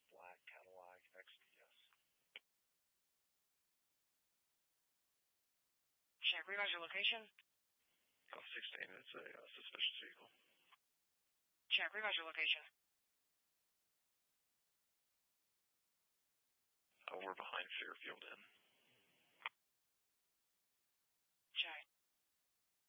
black Cadillac XTS. Check, revise your location. 16, it's a suspicious vehicle. Check, revise your location. We're behind Fairfield Inn.